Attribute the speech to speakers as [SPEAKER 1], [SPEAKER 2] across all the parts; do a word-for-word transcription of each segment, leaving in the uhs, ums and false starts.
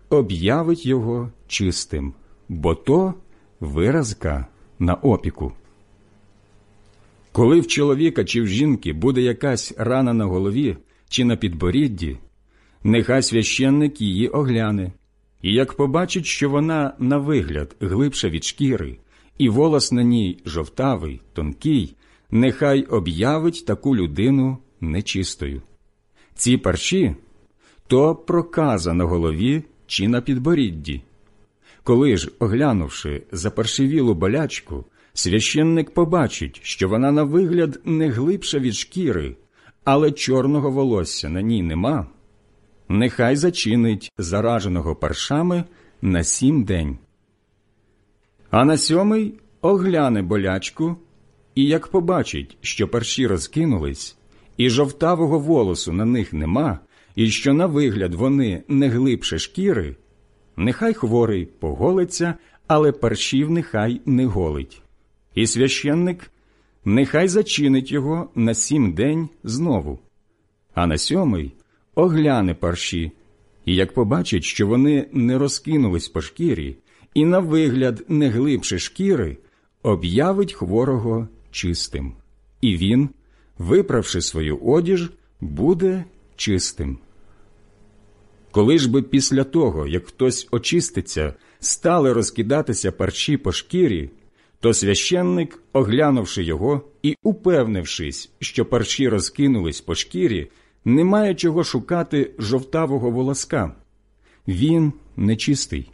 [SPEAKER 1] об'явить його чистим, бо то виразка на опіку. Коли в чоловіка чи в жінки буде якась рана на голові чи на підборідді, нехай священник її огляне, і як побачить, що вона на вигляд глибша від шкіри, і волос на ній жовтавий, тонкий, нехай об'явить таку людину нечистою. Ці парші – то проказа на голові чи на підборідді. Коли ж, оглянувши запаршивілу болячку, священник побачить, що вона на вигляд не глибша від шкіри, але чорного волосся на ній нема, нехай зачинить зараженого паршами на сім день. А на сьомий огляне болячку, і як побачить, що парші розкинулись, і жовтавого волосу на них нема, і що на вигляд вони не глибше шкіри, нехай хворий поголиться, але паршів нехай не голить. І священник нехай зачинить його на сім день знову. А на сьомий огляне парші, і як побачить, що вони не розкинулись по шкірі, і на вигляд не глибше шкіри, об'явить хворого чистим. І він, виправши свою одіж, буде чистим. Коли ж би після того, як хтось очиститься, стали розкидатися парші по шкірі, то священник, оглянувши його і упевнившись, що парші розкинулись по шкірі, не має чого шукати жовтавого волоска. Він нечистий.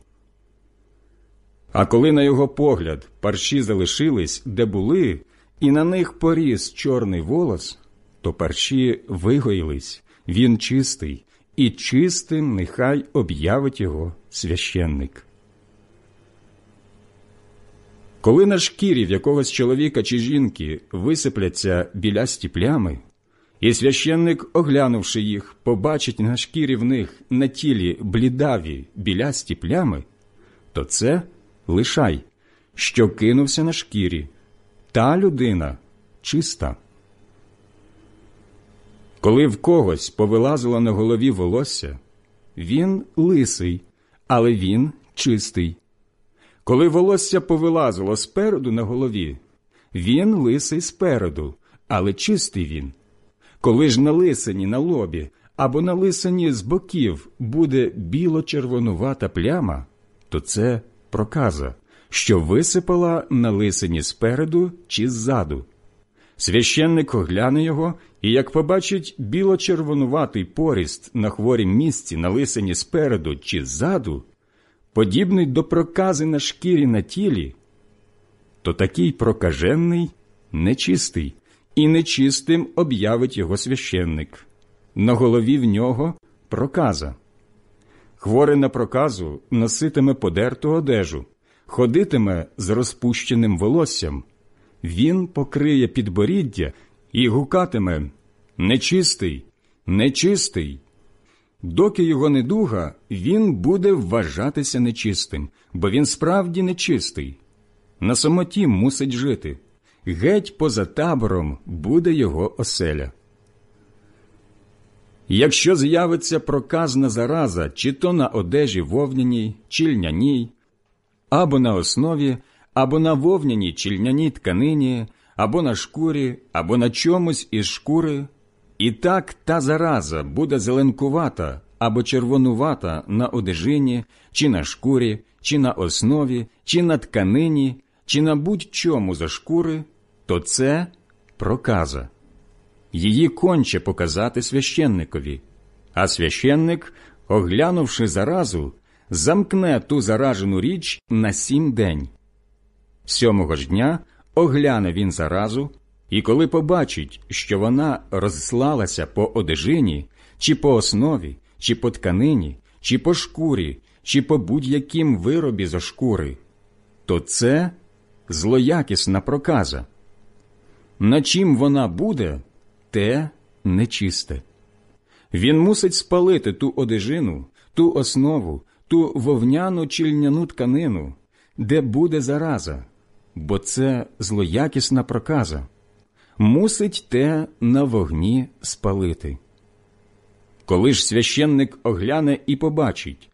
[SPEAKER 1] А коли на його погляд парші залишились, де були, і на них поріс чорний волос, то парші вигоїлись, він чистий, і чистим нехай об'явить його священник. Коли на шкірі в якогось чоловіка чи жінки висипляться білясті плями, і священник, оглянувши їх, побачить на шкірі в них на тілі блідаві білясті плями, то це лишай, що кинувся на шкірі. Та людина чиста. Коли в когось повилазило на голові волосся, він лисий, але він чистий. Коли волосся повилазило спереду на голові, він лисий спереду, але чистий він. Коли ж на лисині на лобі або на лисині з боків буде біло-червонувата пляма, то це проказа, що висипала на лисині спереду чи ззаду. Священник огляне його, і як побачить біло-червонуватий поріст на хворім місці на лисині спереду чи ззаду, подібний до прокази на шкірі на тілі, то такий прокажений нечистий, і нечистим об'явить його священник. На голові в нього проказа. Хворий на проказу носитиме подерту одежу, ходитиме з розпущеним волоссям. Він покриє підборіддя і гукатиме «Нечистий! Нечистий!». Доки його недуга, він буде вважатися нечистим, бо він справді нечистий. На самоті мусить жити. Геть поза табором буде його оселя. Якщо з'явиться проказна зараза, чи то на одежі вовняній, чи льняній, або на основі, або на вовняній чи льняній тканині, або на шкурі, або на чомусь із шкури, і так та зараза буде зеленкувата або червонувата на одежині, чи на шкурі, чи на основі, чи на тканині, чи на будь-чому за шкури, то це проказа. Її конче показати священникові, а священник, оглянувши заразу, замкне ту заражену річ на сім день. Сьомого ж дня огляне він заразу, і коли побачить, що вона розслалася по одежині, чи по основі, чи по тканині, чи по шкурі, чи по будь-яким виробі зо шкури, то це злоякісна проказа. На чим вона буде, те нечисте. Він мусить спалити ту одежину, ту основу, ту вовняну чи льняну тканину, де буде зараза, бо це злоякісна проказа. Мусить те на вогні спалити. Коли ж священник огляне і побачить,